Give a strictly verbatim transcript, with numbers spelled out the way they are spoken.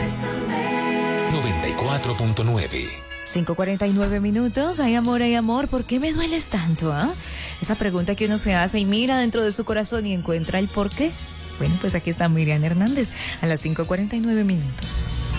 noventa y cuatro punto nueve. cinco cuarenta y nueve minutos. Hay amor, hay amor. ¿Por qué me dueles tanto? ¿Ah? Esa pregunta que uno se hace y mira dentro de su corazón y encuentra el por qué. Bueno, pues aquí está Miriam Hernández a las cinco cuarenta y nueve minutos.